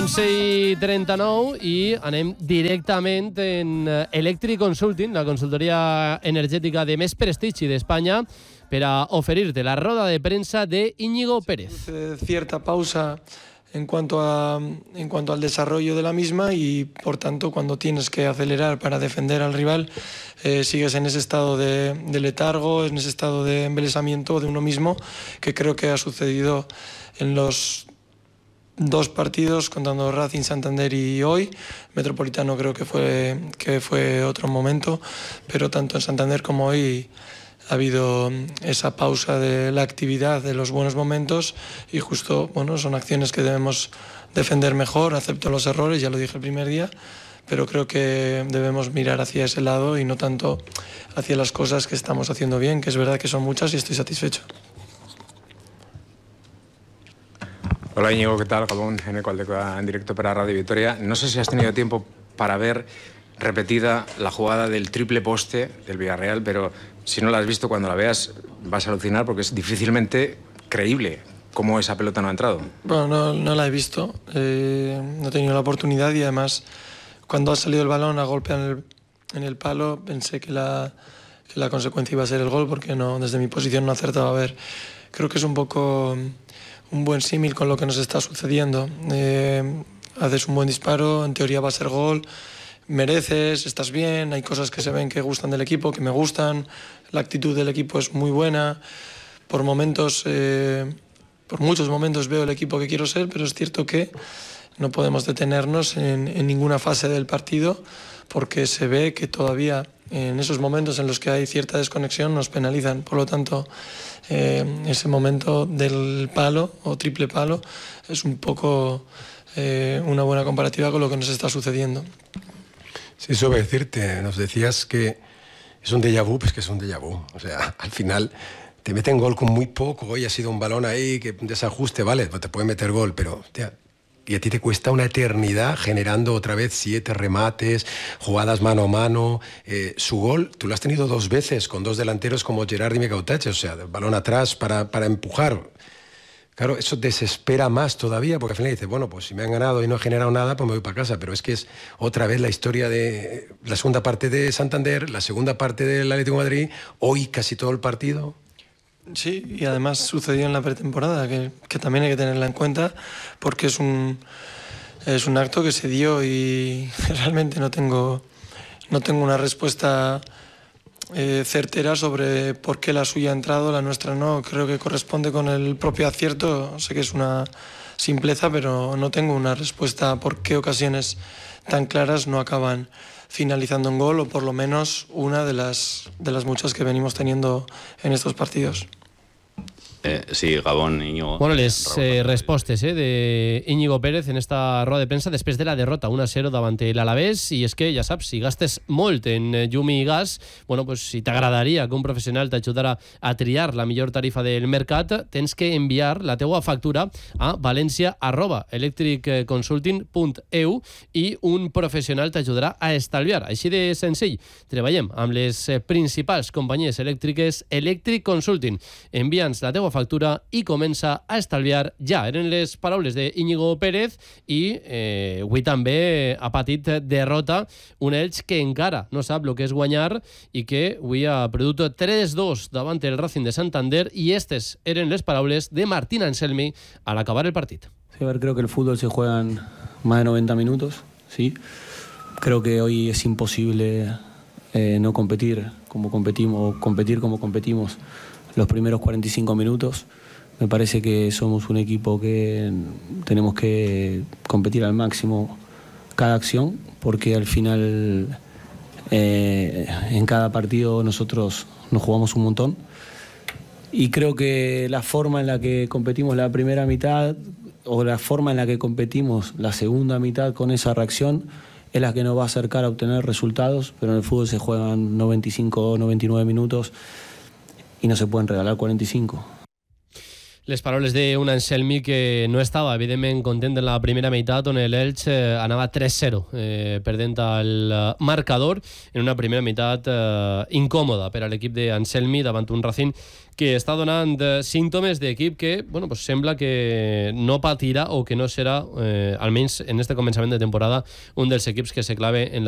11:39 i anem directament en Electric Consulting, la consultoria energètica de més prestigi d'Espanya, per a oferir-te la roda de prensa de Íñigo Pérez. Cierta pausa en cuanto al desarrollo de la misma y, por tanto, cuando tienes que acelerar para defender al rival, sigues en ese estado de letargo, en ese estado de embelesamiento de uno mismo, que creo que ha sucedido en los dos partidos, contando Racing, Santander y hoy. Metropolitano creo que fue otro momento, pero tanto en Santander como hoy ha habido esa pausa de la actividad, de los buenos momentos, y justo, bueno, son acciones que debemos defender mejor. Acepto los errores, ya lo dije el primer día, pero creo que debemos mirar hacia ese lado y no tanto hacia las cosas que estamos haciendo bien, que es verdad que son muchas y estoy satisfecho. Hola Íñigo, ¿qué tal? Gabón, Eneco Aldecoa en directo para Radio Vitoria. No sé si has tenido tiempo para ver repetida la jugada del triple poste del Villarreal, pero si no la has visto, cuando la veas vas a alucinar, porque es difícilmente creíble cómo esa pelota no ha entrado. Bueno, no la he visto, no he tenido la oportunidad, y además cuando ha salido el balón a golpear en el palo pensé que la consecuencia iba a ser el gol, porque no, desde mi posición no acertaba a ver. Creo que es un poco un buen símil con lo que nos está sucediendo. Haces un buen disparo, en teoría va a ser gol, mereces, estás bien, hay cosas que se ven que gustan del equipo, que me gustan, la actitud del equipo es muy buena, por muchos momentos veo el equipo que quiero ser, pero es cierto que no podemos detenernos en ninguna fase del partido, porque se ve que todavía en esos momentos en los que hay cierta desconexión nos penalizan. Por lo tanto, ese momento del palo o triple palo es un poco una buena comparativa con lo que nos está sucediendo. Sí, eso voy a decirte. Nos decías que es un déjà vu, pues que es un déjà vu. O sea, al final te meten gol con muy poco. Hoy ha sido un balón ahí, que un desajuste, vale, te puede meter gol, pero hostia, y a ti te cuesta una eternidad generando otra vez 7 remates, jugadas mano a mano. Su gol, tú lo has tenido 2 veces con 2 delanteros como Gerard y Mecautache, o sea, balón atrás para empujar. Claro, eso desespera más todavía, porque al final dices, bueno, pues si me han ganado y no he generado nada, pues me voy para casa. Pero es que es otra vez la historia de la segunda parte de Santander, la segunda parte del Atlético de Madrid, hoy casi todo el partido. Sí, y además sucedió en la pretemporada, que también hay que tenerla en cuenta, porque es un acto que se dio y realmente no tengo una respuesta certera sobre por qué la suya ha entrado, la nuestra no. Creo que corresponde con el propio acierto. Sé que es una simpleza, pero no tengo una respuesta a por qué ocasiones tan claras no acaban finalizando en gol, o por lo menos una de las muchas que venimos teniendo en estos partidos. Sí, Gabón, Íñigo. Bueno, les respostes de Íñigo Pérez en esta roda de premsa després de la derrota 1-0 davant l'Alavés. I és que, ja saps, si gastes molt en llum i gas, bueno, pues, si t'agradaria que un professional t'ajudara a triar la millor tarifa del mercat, tens que enviar la teua factura a valencia@electricconsulting.eu i un professional t'ajudarà a estalviar. Així de senzill. Treballem amb les principals companyies elèctriques Electric Consulting. Envia'ns la teua factura i comença a estalviar ja. Eren les paraules d'Íñigo Pérez i avui també ha patit derrota un Elx que encara no sap el que és guanyar i que avui ha perdut 3-2 davant el Racing de Santander, i estes eren les paraules de Martín Anselmi al acabar el partit. Sí, a ver, creo que el fútbol se juega en más de 90 minutos, ¿sí? Creo que hoy es imposible no competir como competimos, o competir como competimos los primeros 45 minutos. Me parece que somos un equipo que tenemos que competir al máximo cada acción, porque al final en cada partido nosotros nos jugamos un montón. Y creo que la forma en la que competimos la primera mitad o la forma en la que competimos la segunda mitad con esa reacción es la que nos va a acercar a obtener resultados, pero en el fútbol se juegan 95 o 99 minutos y no se pueden regalar 45. Les paraules d'un Anselmi que no estava, evidentment, content en la primera meitat, on l'Elx anava 3-0, perdent el marcador en una primera meitat incòmoda per a l'equip d'Anselmi davant un Racing que està donant símptomes d'equip que pues sembla que no patirà o que no serà, almenys en este començament de temporada, un dels equips que se clave en la